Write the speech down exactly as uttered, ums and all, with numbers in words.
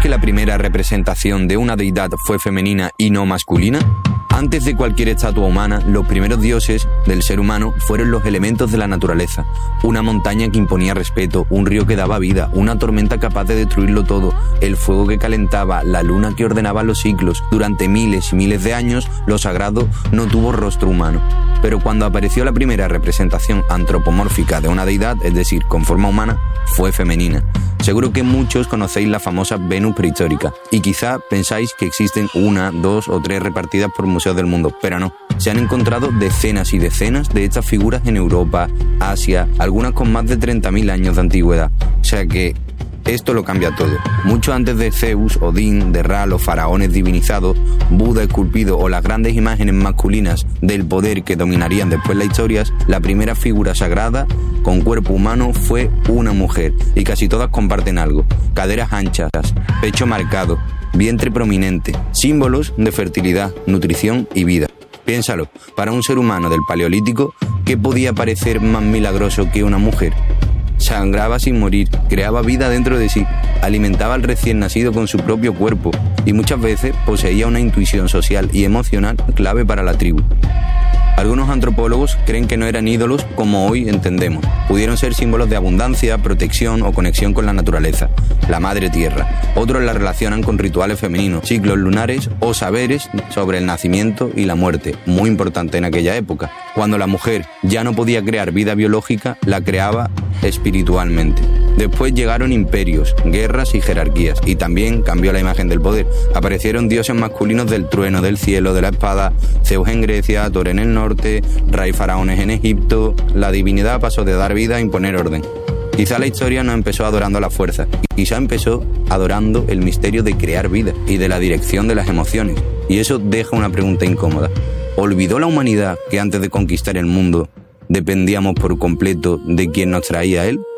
que la primera representación de una deidad fue femenina y no masculina? Antes de cualquier estatua humana, los primeros dioses del ser humano fueron los elementos de la naturaleza. Una montaña que imponía respeto, un río que daba vida, una tormenta capaz de destruirlo todo, el fuego que calentaba, la luna que ordenaba los ciclos. Durante miles y miles de años, lo sagrado no tuvo rostro humano. Pero cuando apareció la primera representación antropomórfica de una deidad, es decir, con forma humana, fue femenina. Seguro que muchos conocéis la famosa Venus prehistórica y quizá pensáis que existen una, dos o tres repartidas por museos del mundo, pero no. Se han encontrado decenas y decenas de estas figuras en Europa, Asia, algunas con más de treinta mil años de antigüedad. O sea que esto lo cambia todo. Mucho antes de Zeus, Odín, de Ra, los faraones divinizados, Buda esculpido o las grandes imágenes masculinas del poder que dominarían después las historias, la primera figura sagrada con cuerpo humano fue una mujer, y casi todas comparten algo: caderas anchas, pecho marcado, vientre prominente, símbolos de fertilidad, nutrición y vida. Piénsalo, para un ser humano del Paleolítico, ¿qué podía parecer más milagroso que una mujer? Sangraba sin morir, creaba vida dentro de sí, alimentaba al recién nacido con su propio cuerpo y muchas veces poseía una intuición social y emocional clave para la tribu. Algunos antropólogos creen que no eran ídolos como hoy entendemos. Pudieron ser símbolos de abundancia, protección o conexión con la naturaleza, la madre tierra. Otros la relacionan con rituales femeninos, ciclos lunares o saberes sobre el nacimiento y la muerte, muy importante en aquella época. Cuando la mujer ya no podía crear vida biológica, la creaba espiritualmente. Después llegaron imperios, guerras y jerarquías, y también cambió la imagen del poder. Aparecieron dioses masculinos del trueno, del cielo, de la espada, Zeus en Grecia, Thor en el norte, Ra y faraones en Egipto. La divinidad pasó de dar vida a imponer orden. Quizá la historia no empezó adorando la fuerza, quizá empezó adorando el misterio de crear vida y de la dirección de las emociones. Y eso deja una pregunta incómoda. ¿Olvidó la humanidad que antes de conquistar el mundo dependíamos por completo de quien nos traía a él?